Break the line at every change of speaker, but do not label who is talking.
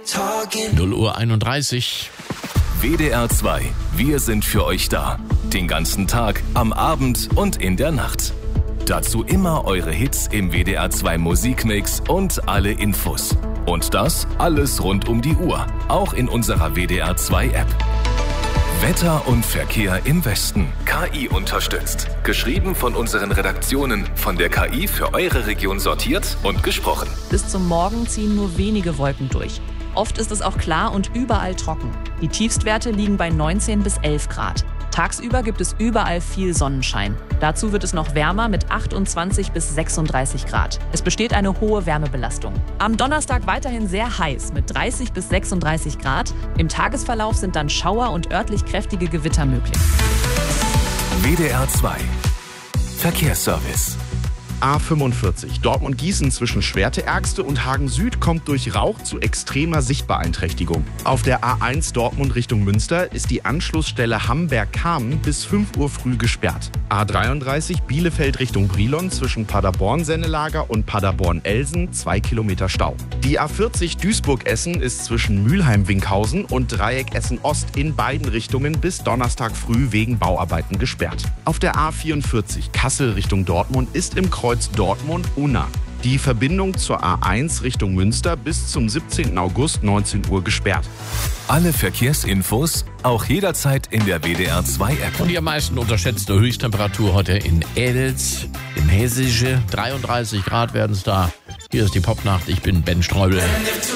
0:31 Uhr.
WDR 2. Wir sind für euch da. Den ganzen Tag, am Abend und in der Nacht. Dazu immer eure Hits im WDR 2 Musikmix und alle Infos. Und das alles rund um die Uhr. Auch in unserer WDR 2 App. Wetter und Verkehr im Westen. KI unterstützt. Geschrieben von unseren Redaktionen. Von der KI für eure Region sortiert und gesprochen.
Bis zum Morgen ziehen nur wenige Wolken durch. Oft ist es auch klar und überall trocken. Die Tiefstwerte liegen bei 19 bis 11 Grad. Tagsüber gibt es überall viel Sonnenschein. Dazu wird es noch wärmer mit 28 bis 36 Grad. Es besteht eine hohe Wärmebelastung. Am Donnerstag weiterhin sehr heiß mit 30 bis 36 Grad. Im Tagesverlauf sind dann Schauer und örtlich kräftige Gewitter möglich.
WDR 2 Verkehrsservice.
A45 Dortmund-Gießen zwischen Schwerte-Ergste und Hagen-Süd kommt durch Rauch zu extremer Sichtbeeinträchtigung. Auf der A1 Dortmund Richtung Münster ist die Anschlussstelle Hamberg-Kamen bis 5 Uhr früh gesperrt. A33 Bielefeld Richtung Brilon zwischen Paderborn-Sennelager und Paderborn-Elsen 2 Kilometer Stau. Die A40 Duisburg-Essen ist zwischen Mülheim-Winkhausen und Dreieck Essen-Ost in beiden Richtungen bis Donnerstag früh wegen Bauarbeiten gesperrt. Auf der A44 Kassel Richtung Dortmund ist im Kreuz Dortmund-Unna die Verbindung zur A1 Richtung Münster bis zum 17. August 19 Uhr gesperrt.
Alle Verkehrsinfos auch jederzeit in der WDR 2 App.
Und die am meisten unterschätzte Höchsttemperatur heute in Elz, im Hessische. 33 Grad werden es da. Hier ist die Popnacht. Ich bin Ben Streubel.